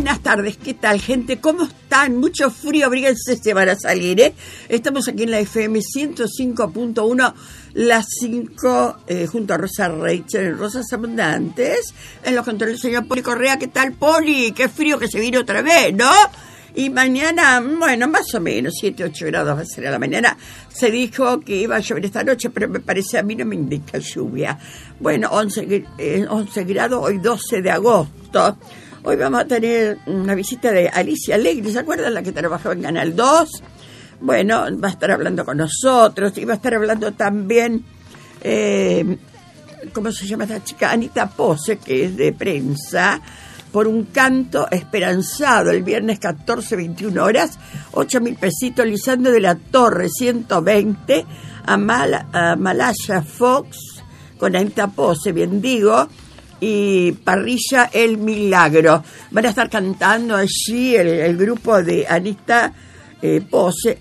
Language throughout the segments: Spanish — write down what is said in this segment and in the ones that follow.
Buenas tardes, ¿qué tal, gente? ¿Cómo están? Mucho frío, abríguense, se van a salir, ¿eh? Estamos aquí en la FM 105.1, las 5, junto a Rosa Rachel, en Rosas Abundantes. En los controles, el señor Poli Correa. ¿Qué tal, Poli? Qué frío que se vino otra vez, ¿no? Y mañana, bueno, más o menos, 7, 8 grados va a ser a la mañana. Se dijo que iba a llover esta noche, pero me parece, a mí no me indica lluvia. Bueno, 11 grados, hoy 12 de agosto. Hoy vamos a tener una visita de Alicia Alegre, ¿se acuerdan? La que trabajaba en Canal 2. Bueno, va a estar hablando con nosotros y va a estar hablando también, ¿cómo se llama esta chica? Anita Pose, que es de prensa, por un canto esperanzado, el viernes 14, 21 horas, 8.000 pesitos, Lisandro de la Torre, 120, a Malaya Fox, con Anita Pose, bien digo, y Parrilla El Milagro. Van a estar cantando allí el grupo de Anita Pose,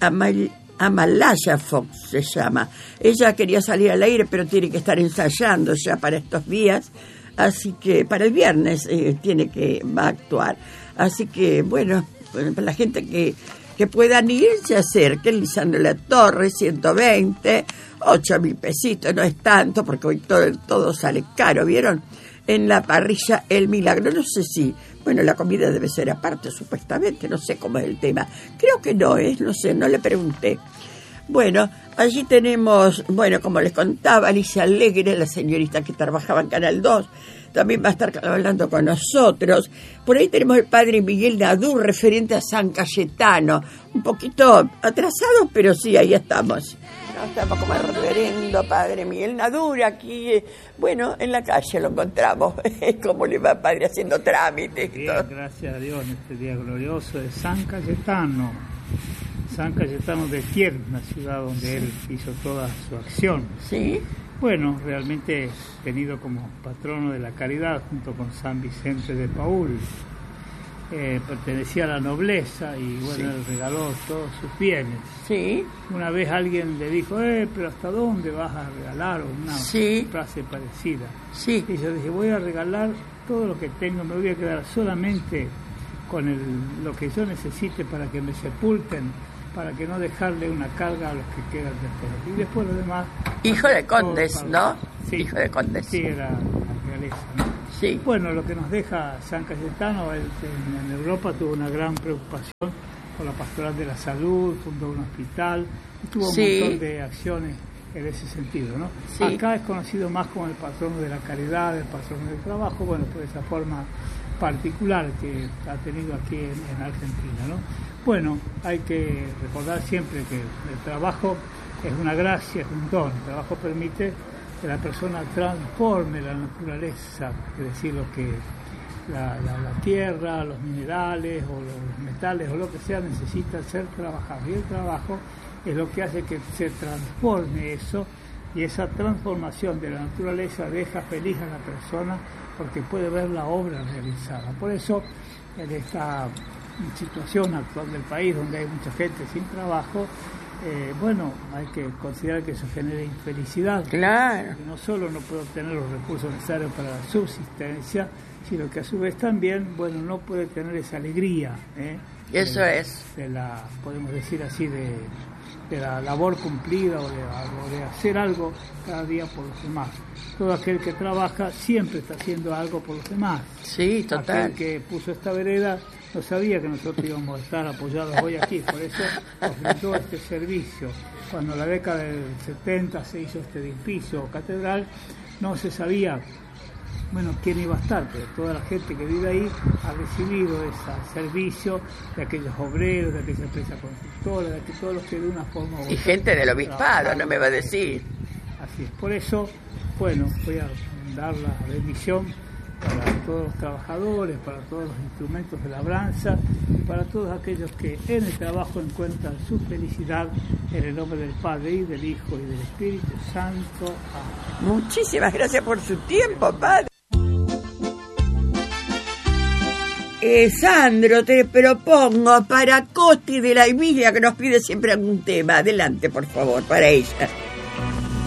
Amalaya Fox se llama. Ella quería salir al aire, pero tiene que estar ensayando ya para estos días, así que para el viernes va a actuar. Así que, bueno, para la gente que puedan ir, se acerquen. Lisandro de la Torre, 120, 8.000 pesitos, no es tanto, porque hoy todo sale caro, ¿vieron? En la Parrilla El Milagro, no sé si, bueno, la comida debe ser aparte, supuestamente, no sé cómo es el tema. Creo que no, no sé, no le pregunté. Bueno, allí tenemos, bueno, como les contaba, Alicia Alegre, la señorita que trabajaba en Canal 2, también va a estar hablando con nosotros. Por ahí tenemos el padre Miguel Nadur, referente a San Cayetano, un poquito atrasado, pero sí, ahí estamos. Estamos como el reverendo padre Miguel Nadur aquí, bueno, en la calle lo encontramos. ¿Cómo le va, padre, haciendo trámites? Bien, gracias a Dios, en este día glorioso de San Cayetano. San Cayetano de Kier, una ciudad donde él hizo toda su acción. Sí. Bueno, realmente tenido como patrono de la caridad junto con San Vicente de Paúl. Pertenecía a la nobleza y bueno, sí, él regaló todos sus bienes. Sí. Una vez alguien le dijo, pero ¿hasta dónde vas a regalar? O una frase parecida. Sí. Y yo dije, voy a regalar todo lo que tengo, me voy a quedar solamente con lo que yo necesite para que me sepulten, para que no dejarle una carga a los que quedan después. Y después lo demás... Hijo de condes, ¿no? Sí, hijo de condes. Sí, era la realeza, ¿no? Sí. Bueno, lo que nos deja San Cayetano, en Europa tuvo una gran preocupación por la pastoral de la salud, fundó un hospital, y tuvo un montón de acciones en ese sentido, ¿no? Sí. Acá es conocido más como el patrono de la caridad, el patrono del trabajo, bueno, por esa forma particular que ha tenido aquí en Argentina, ¿no? Bueno, hay que recordar siempre que el trabajo es una gracia, es un don. El trabajo permite que la persona transforme la naturaleza, es decir, lo que la tierra, los minerales o los metales o lo que sea necesita ser trabajado. Y el trabajo es lo que hace que se transforme eso, y esa transformación de la naturaleza deja feliz a la persona porque puede ver la obra realizada. Por eso, en esta situación actual del país, donde hay mucha gente sin trabajo, bueno, hay que considerar que eso genera infelicidad. Claro. Que no solo no puede obtener los recursos necesarios para la subsistencia, sino que a su vez también, bueno, no puede tener esa alegría. Eso es. De la, podemos decir así, de la labor cumplida o de hacer algo cada día por los demás. Todo aquel que trabaja siempre está haciendo algo por los demás. Sí, total. Aquel que puso esta vereda no sabía que nosotros íbamos a estar apoyados hoy aquí, por eso nos brindó este servicio. Cuando en la década del 70 se hizo este edificio o catedral, no se sabía, bueno, quién iba a estar, pero toda la gente que vive ahí ha recibido ese servicio de aquellos obreros, de aquella empresa constructora, de todos los que de una forma u otra... Y gente del obispado, no me va a decir. Así es, por eso, bueno, voy a dar la bendición para todos los trabajadores, para todos los instrumentos de labranza y para todos aquellos que en el trabajo encuentran su felicidad, en el nombre del Padre y del Hijo y del Espíritu Santo. Amén. Muchísimas gracias por su tiempo, Padre. Sandro, te propongo para Coti de la Emilia, que nos pide siempre algún tema. Adelante, por favor, para ella.